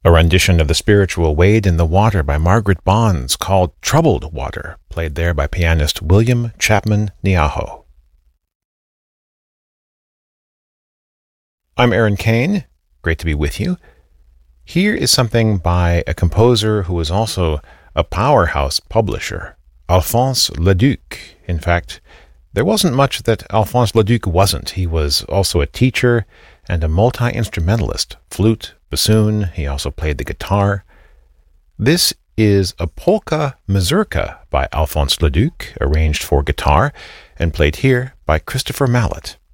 A rendition of the spiritual Wade in the Water by Margaret Bonds called Troubled Water, played there by pianist William Chapman Niaho. I'm Aaron Kane. Great to be with you. Here is something by a composer who is also a powerhouse publisher, Alphonse Leduc. In fact, there wasn't much that Alphonse Leduc wasn't. He was also a teacher and a multi-instrumentalist, flute, bassoon. He also played the guitar. This is a polka mazurka by Alphonse Leduc, arranged for guitar and played here by Christopher Mallet.